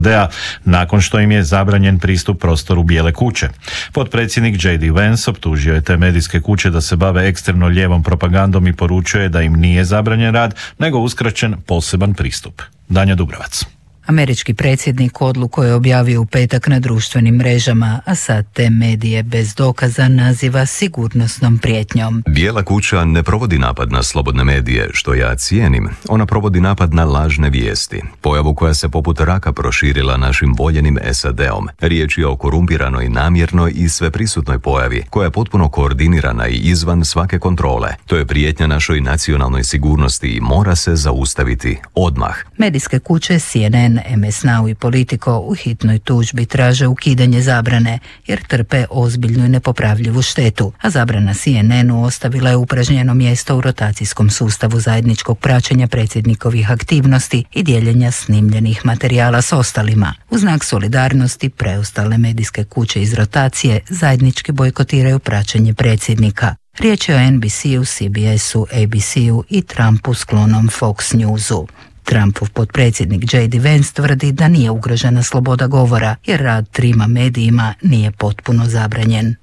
SAD-a nakon što im je zabranjen pristup prostoru Bijele kuće. Potpredsjednik J.D. Vance optužio je te medijske kuće da se bave ekstremno lijevom propagandom i poručuje da im nije zabranjen rad, nego uskraćen poseban pristup. Danja Dubrovac. Američki predsjednik odluku je objavio u petak na društvenim mrežama, a sad te medije bez dokaza naziva sigurnosnom prijetnjom. Bijela kuća ne provodi napad na slobodne medije, što ja cijenim. Ona provodi napad na lažne vijesti, pojavu koja se poput raka proširila našim voljenim SAD-om. Riječ je o korumpiranoj, namjernoj i sveprisutnoj pojavi, koja je potpuno koordinirana i izvan svake kontrole. To je prijetnja našoj nacionalnoj sigurnosti i mora se zaustaviti odmah. Medijske kuće CNN, MS Now i Politico u hitnoj tužbi traže ukidanje zabrane jer trpe ozbiljnu i nepopravljivu štetu, a zabrana CNN-u ostavila je upražnjeno mjesto u rotacijskom sustavu zajedničkog praćenja predsjednikovih aktivnosti i dijeljenja snimljenih materijala s ostalima. U znak solidarnosti preostale medijske kuće iz rotacije zajednički bojkotiraju praćenje predsjednika. Riječ je o NBC-u, CBS-u, ABC-u i Trumpu sklonom Fox News-u. Trumpov potpredsjednik J.D. Vance tvrdi da nije ugrožena sloboda govora jer rad trima medijima nije potpuno zabranjen.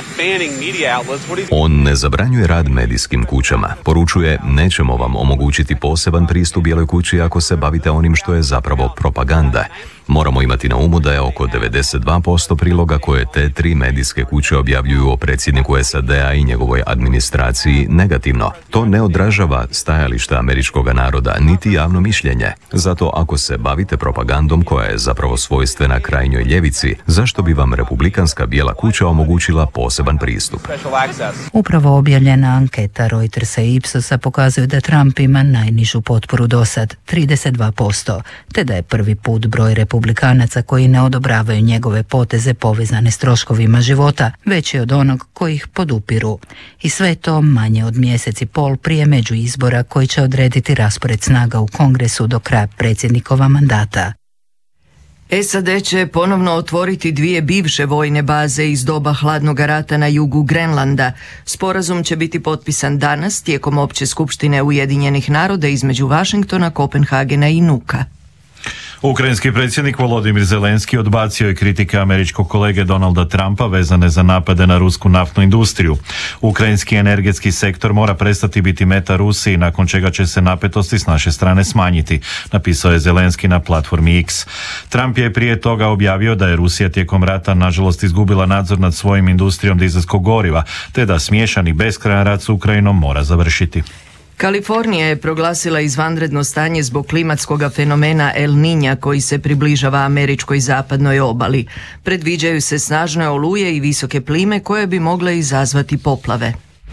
On ne zabranjuje rad medijskim kućama. Poručuje, nećemo vam omogućiti poseban pristup Bijeloj kući ako se bavite onim što je zapravo propaganda. Moramo imati na umu da je oko 92% priloga koje te tri medijske kuće objavljuju o predsjedniku SAD-a i njegovoj administraciji negativno. To ne odražava stajališta američkog naroda, niti javno mišljenje. Zato ako se bavite propagandom koja je zapravo svojstvena krajnjoj ljevici, zašto bi vam republikanska Bijela kuća omogućila poseban pristup? Upravo objavljena anketa Reutersa i Ipsosa pokazuje da Trump ima najnižu potporu dosad, 32%, te da je prvi put broj republikanaca koji ne odobravaju njegove poteze povezane s troškovima života veći od onog koji ih podupiru. I sve to manje od mjesec i pol prije međuizbora koji će odrediti raspored snaga u Kongresu do kraja predsjednikova mandata. SAD će ponovno otvoriti dvije bivše vojne baze iz doba hladnog rata na jugu Grenlanda. Sporazum će biti potpisan danas tijekom Opće skupštine Ujedinjenih naroda između Washingtona, Kopenhagena i Nuka. Ukrajinski predsjednik Volodimir Zelenski odbacio je kritike američkog kolege Donalda Trumpa vezane za napade na rusku naftnu industriju. Ukrajinski energetski sektor mora prestati biti meta Rusiji, nakon čega će se napetosti s naše strane smanjiti, napisao je Zelenski na platformi X. Trump je prije toga objavio da je Rusija tijekom rata nažalost izgubila nadzor nad svojim industrijom dizelskog goriva, te da smiješani beskrajan rat s Ukrajinom mora završiti. Kalifornija je proglasila izvanredno stanje zbog klimatskog fenomena El Niña koji se približava američkoj zapadnoj obali. Predviđaju se snažne oluje i visoke plime koje bi mogle izazvati poplave.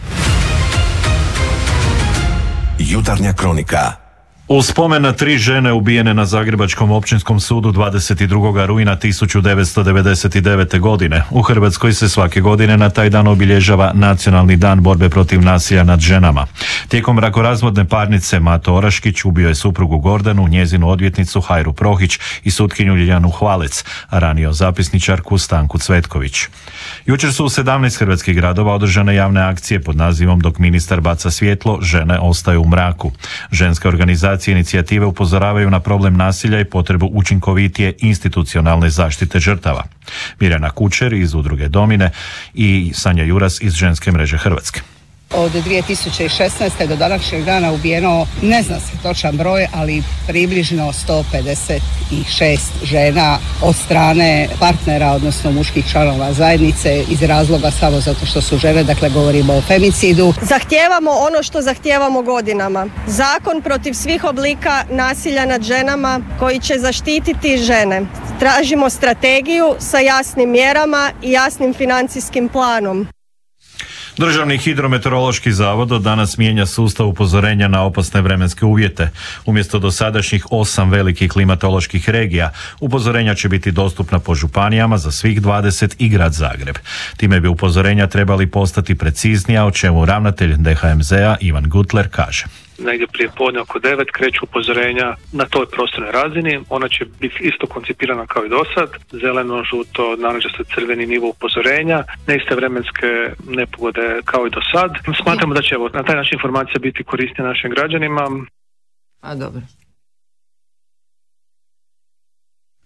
Jutarnja kronika. U spomen na 3 žene ubijene na Zagrebačkom općinskom sudu 22. rujna 1999. godine. U Hrvatskoj se svake godine na taj dan obilježava Nacionalni dan borbe protiv nasilja nad ženama. Tijekom brakorazvodne parnice Mato Oraškić ubio je suprugu Gordanu, njezinu odvjetnicu Hajru Prohić i sutkinju Ljiljanu Hvalec, a ranio zapisničarku Stanku Cvetković. Jučer su u 17 hrvatskih gradova održane javne akcije pod nazivom Dok ministar baca svjetlo, žene ostaju u mraku. Ženske organizacije inicijative upozoravaju na problem nasilja i potrebu učinkovitije institucionalne zaštite žrtava. Mirjana Kučer iz udruge Domine i Sanja Juras iz Ženske mreže Hrvatske. Od 2016. do današnjeg dana ubijeno, ne zna se točan broj, ali približno 156 žena od strane partnera, odnosno muških članova zajednice iz razloga samo zato što su žene, dakle govorimo o femicidu. Zahtijevamo ono što zahtijevamo godinama. Zakon protiv svih oblika nasilja nad ženama koji će zaštititi žene. Tražimo strategiju sa jasnim mjerama i jasnim financijskim planom. Državni hidrometeorološki zavod od danas mijenja sustav upozorenja na opasne vremenske uvjete. Umjesto dosadašnjih 8 velikih klimatoloških regija, upozorenja će biti dostupna po županijama za svih 20 i grad Zagreb. Time bi upozorenja trebali postati preciznija, o čemu ravnatelj DHMZ-a Ivan Gutler kaže. Negdje prije podne oko 9 kreću upozorenja na toj prostornoj razini. Ona će biti isto koncipirana kao i dosad. Zeleno, žuto, narančasto, crveni nivo upozorenja. Neiste vremenske nepogode kao i dosad. Smatramo da će na taj način informacija biti korisnija našim građanima. A dobro.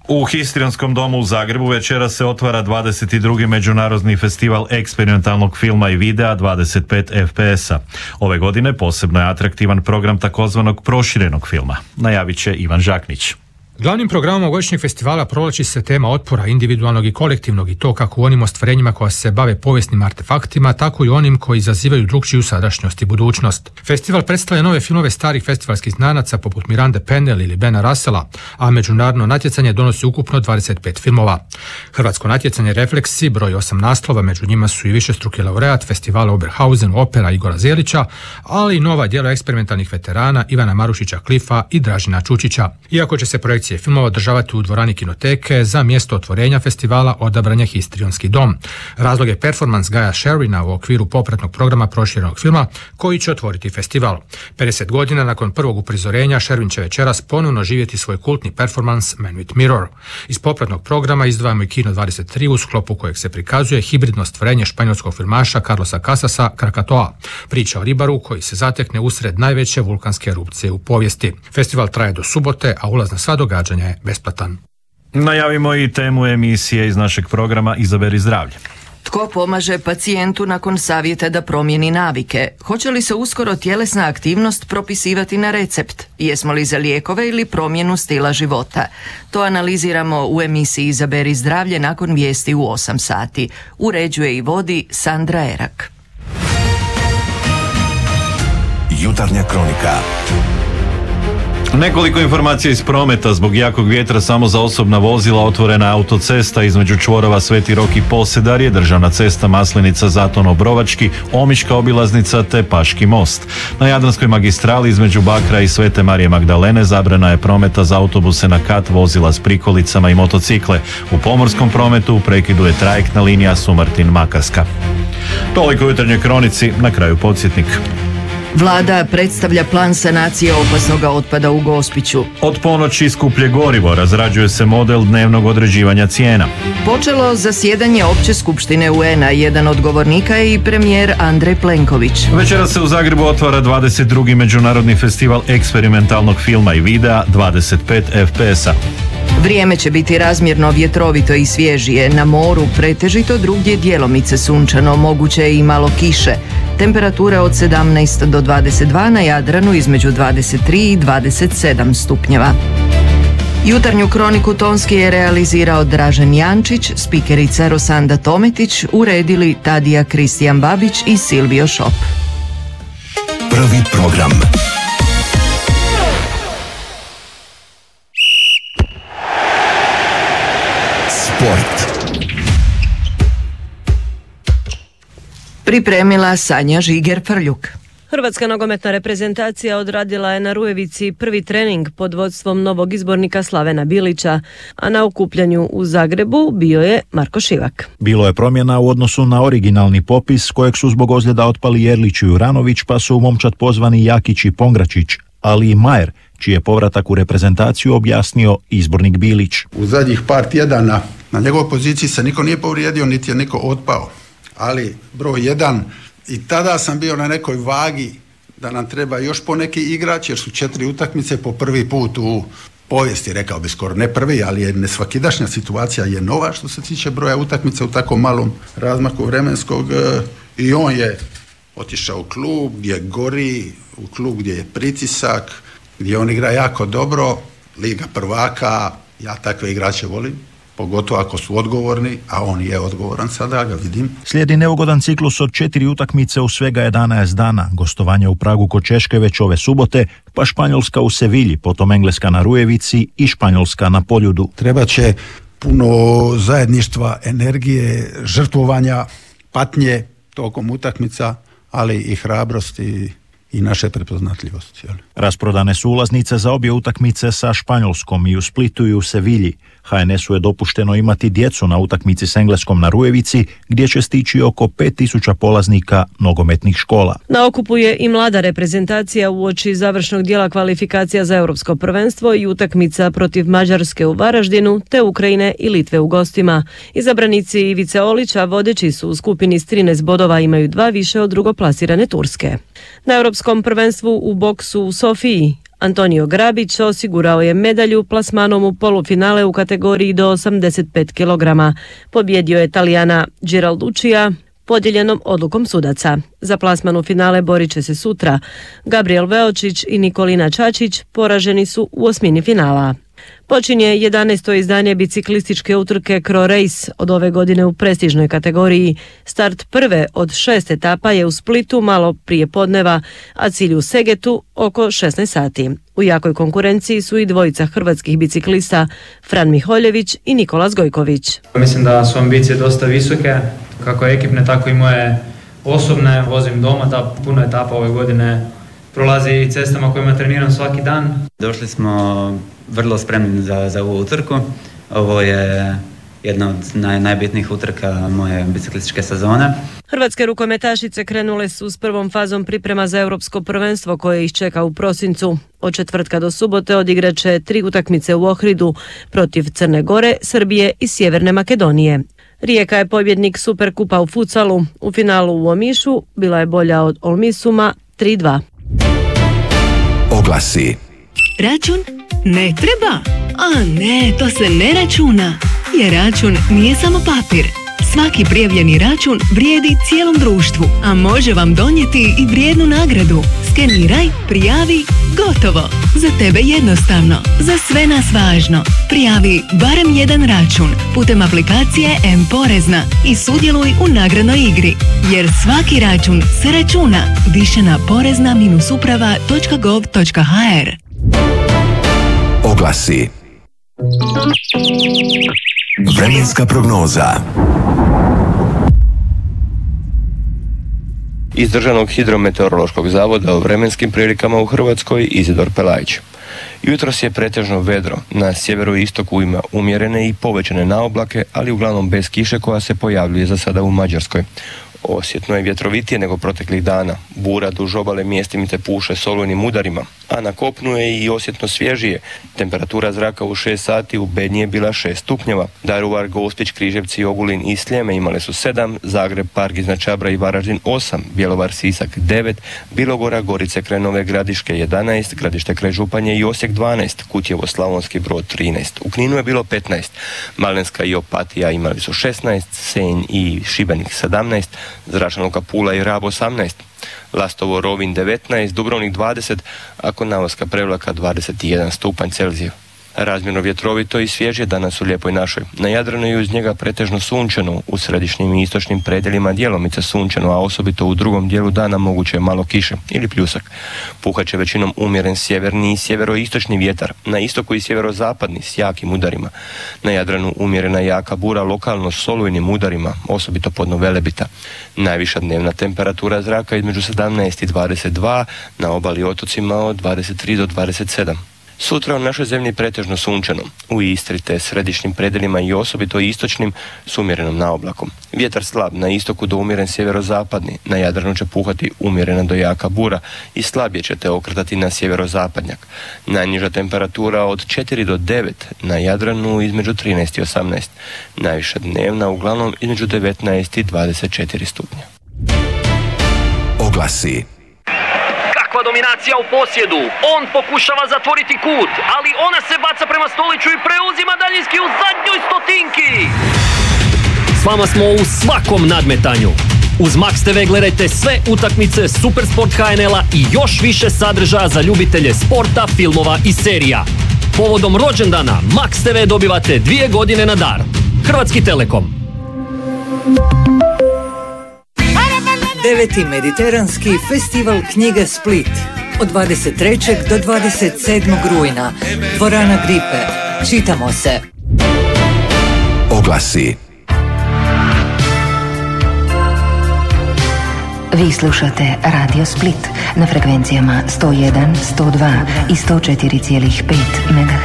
U Histrionskom domu u Zagrebu večera se otvara 22. međunarodni festival eksperimentalnog filma i videa 25 FPS-a. Ove godine posebno je atraktivan program takozvanog proširenog filma. Najavit će Ivan Žaknić. Glavnim programom ovogodišnjeg festivala provlači se tema otpora individualnog i kolektivnog, i to kako u onim ostvarenjima koja se bave povijesnim artefaktima, tako i onim koji izazivaju drukčiju sadašnjost i budućnost. Festival predstavlja nove filmove starih festivalskih znanaca poput Mirande Pendel ili Bena Russella, a međunarodno natjecanje donosi ukupno 25 filmova. Hrvatsko natjecanje Refleksi broji 8 naslova, među njima su i višestruki laureat festivala Oberhausen opera Igora Zelića, ali i nova djela eksperimentalnih veterana Ivana Marušića Klifa i Dražina Čučića. Iako će se projekcije filmova održavati u dvorani Kinoteke, za mjesto otvorenja festivala odabran je Histrionski dom. Razlog je performans Gaja Sherwina u okviru popratnog programa proširenog filma koji će otvoriti festival. 50 godina nakon prvog uprizorenja Sherwin će večeras ponovno živjeti svoj kultni performans Man with Mirror. Iz popratnog programa izdvajamo i Kino 23 u sklopu kojeg se prikazuje hibridno stvorenje španjolskog filmaša Carlosa Casasa Krakatoa. Priča o ribaru koji se zatekne usred najveće vulkanske erupcije u povijesti. Festival traje do subote, a ulaz na sva događanja je besplatan. Najavimo i temu emisije iz našeg programa Izaberi zdravlje. Tko pomaže pacijentu nakon savjeta da promijeni navike? Hoće li se uskoro tjelesna aktivnost propisivati na recept? Jesmo li za lijekove ili promjenu stila života? To analiziramo u emisiji Izaberi zdravlje nakon vijesti u 8 sati. Uređuje i vodi Sandra Erak. Jutarnja kronika. Nekoliko informacija iz prometa. Zbog jakog vjetra samo za osobna vozila otvorena autocesta između čvorova Sveti Rok i Posedarje, državna cesta Maslenica Zaton Obrovački, Omiška obilaznica te Paški most. Na Jadranskoj magistrali između Bakra i Svete Marije Magdalene zabrana je prometa za autobuse na kat, vozila s prikolicama i motocikle. U pomorskom prometu prekiduje trajektna linija Sumartin-Makarska. Toliko u jutarnjoj kronici, na kraju podsjetnik. Vlada predstavlja plan sanacije opasnog otpada u Gospiću. Od ponoći skuplje gorivo, razrađuje se model dnevnog određivanja cijena. Počelo zasjedanje Opće skupštine UN-a, jedan od govornika je i premijer Andrej Plenković. Večera se u Zagrebu otvara 22. međunarodni festival eksperimentalnog filma i videa 25 FPS-a. Vrijeme će biti razmjerno vjetrovito i svježije, na moru pretežito, drugdje djelomice sunčano, moguće je i malo kiše. Temperature od 17 do 22, na Jadranu između 23 i 27 stupnjeva. Jutarnju kroniku tonski je realizirao Dražen Jančić, spikerica Rosanda Tometić, uredili Tadija Kristijan Babić i Silvio Šop. Prvi program. Sport. Pripremila Sanja Žiger-Frljuk. Hrvatska nogometna reprezentacija odradila je na Rujevici prvi trening pod vodstvom novog izbornika Slavena Bilića, a na okupljanju u Zagrebu bio je Marko Šivak. Bilo je promjena u odnosu na originalni popis kojeg su zbog ozljeda otpali Jerlić i Juranović, pa su u momčad pozvani Jakić i Pongračić, ali i Majer, čiji je povratak u reprezentaciju objasnio izbornik Bilić. U zadnjih par tjedana na njegovoj poziciji se niko nije povrijedio, niti je niko otpao. Ali broj 1, i tada sam bio na nekoj vagi da nam treba još poneki igrač, jer su 4 utakmice po prvi put u povijesti, rekao bi skoro ne prvi, ali je nesvakidašnja situacija je nova što se tiče broja utakmica u tako malom razmaku vremenskog, i on je otišao u klub gdje gori, u klub gdje je pritisak, gdje on igra jako dobro, Liga prvaka, ja takve igrače volim. Pogotovo ako su odgovorni, a on je odgovoran sada, ga vidim. Slijedi neugodan ciklus od 4 utakmice u svega 11 dana. Gostovanje u Pragu kod Češke već ove subote, pa Španjolska u Sevilji, potom Engleska na Rujevici i Španjolska na Poljudu. Treba će puno zajedništva, energije, žrtvovanja, patnje tokom utakmica, ali i hrabrosti i naše prepoznatljivosti. Rasprodane su ulaznice za obje utakmice sa Španjolskom i u Splitu i u Sevilji. HNS-u je dopušteno imati djecu na utakmici s Engleskom na Rujevici, gdje će stići oko 5000 polaznika nogometnih škola. Na okupu je i mlada reprezentacija uoči završnog dijela kvalifikacija za europsko prvenstvo i utakmica protiv Mađarske u Varaždinu, te Ukrajine i Litve u gostima. Izabranici Ivice Olića vodeći su u skupini s 13 bodova, imaju 2 više od drugoplasirane Turske. Na europskom prvenstvu u boksu u Sofiji Antonio Grabić osigurao je medalju plasmanom u polufinale u kategoriji do 85 kg. Pobjedio je Talijana Giralduccija podijeljenom odlukom sudaca. Za plasman u finale borit će se sutra. Gabriel Veočić i Nikolina Čačić poraženi su u osmini finala. Počinje 11. izdanje biciklističke utrke Cro Race od ove godine u prestižnoj kategoriji. Start prve od 6 etapa je u Splitu malo prije podneva, a cilj u Segetu oko 16 sati. U jakoj konkurenciji su i dvojica hrvatskih biciklista Fran Miholjević i Nikolas Gojković. Mislim da su ambicije dosta visoke, kako ekipne, tako i moje osobne. Vozim doma, da puno etapa ove godine prolazi i cestama kojima treniram svaki dan. Došli smo vrlo spremni za ovu utrku. Ovo je jedna od najbitnijih utrka moje biciklističke sezone. Hrvatske rukometašice krenule su s prvom fazom priprema za Europsko prvenstvo koje ih čeka u prosincu. Od četvrtka do subote odigraće 3 utakmice u Ohridu protiv Crne Gore, Srbije i Sjeverne Makedonije. Rijeka je pobjednik Superkupa u futsalu. U finalu u Omišu bila je bolja od Olmisuma 3-2. Oglasi. Račun ne treba? A ne, to se ne računa. Jer račun nije samo papir. Svaki prijavljeni račun vrijedi cijelom društvu, a može vam donijeti i vrijednu nagradu. Skeniraj, prijavi, gotovo. Za tebe jednostavno, za sve nas važno. Prijavi barem jedan račun putem aplikacije M-Porezna i sudjeluj u nagradnoj igri. Jer svaki račun se računa. Više na porezna-uprava.gov.hr. Oglasi. Vremenska prognoza. Iz Državnog hidrometeorološkog zavoda o vremenskim prilikama u Hrvatskoj Izidor Pelajić. Jutros je pretežno vedro. Na sjeveru i istoku ima umjerene i povećane naoblake, ali uglavnom bez kiše koja se pojavljuje za sada u Mađarskoj. Osjetno je vjetrovitije nego proteklih dana. Bura duž obale mjestimice puše s olujnim udarima, a na kopnu je i osjetno svježije. Temperatura zraka u 6 sati u Bednji je bila 6 stupnjeva. Daruvar, Gospić, Križevci, Ogulin i Sljeme imale su 7, Zagreb, Pargizna, Čabra i Varaždin 8, Bjelovar, Sisak 9, Bilogora, Gorice, Krenove, Gradiške 11, Gradište kraj Županje i Osijek 12, Kutjevo, Slavonski Brod 13. U Kninu je bilo 15, Malenska i Opatija imali su 16, Senj i Šibenik 17, Zračna luka Pula i Rab 18, Lastovo, Rovinj 19, Dubrovnik 20, a Konavoska Prevlaka 21 stupanj Celzija. Razmjerno vjetrovito i svježe danas u Lijepoj našoj. Na Jadranu i uz njega pretežno sunčano, u središnjim i istočnim predjelima djelomice sunčano, a osobito u drugom dijelu dana moguće je malo kiše ili pljusak. Puhat će većinom umjeren sjeverni i sjeveroistočni vjetar, na istoku i sjeverozapadni s jakim udarima. Na Jadranu umjerena jaka bura, lokalno s olujnim udarima, osobito podno Velebita. Najviša dnevna temperatura zraka između 17 i 22, na obali i otocima od 23 do 27. Sutra u našoj zemlji pretežno sunčano, u Istri te središnjim predjelima i osobito istočnim s umjerenom naoblakom. Vjetar slab, na istoku do umjeren sjeverozapadni, na Jadranu će puhati umjerena do jaka bura i slabije će te okretati na sjeverozapadnjak. Najniža temperatura od 4 do 9, na Jadranu između 13 i 18. Najviša dnevna uglavnom između 19 i 24 stupnja. Oglasi. Dominacija u posjedu, on pokušava zatvoriti kut, ali ona se baca prema Stoliću i preuzima daljinski u zadnjoj stotinki. S vama smo u svakom nadmetanju. Uz Max TV gledajte sve utakmice Supersport HNL-a i još više sadržaja za ljubitelje sporta, filmova i serija. Povodom rođendana Max TV dobivate 2 godine na dar. Hrvatski Telekom. 9. Mediteranski festival knjige Split od 23. do 27. rujna. Dvorana Gripe. Čitamo se. Oglasi. Vi slušate Radio Split na frekvencijama 101, 102 i 104,5 MHz.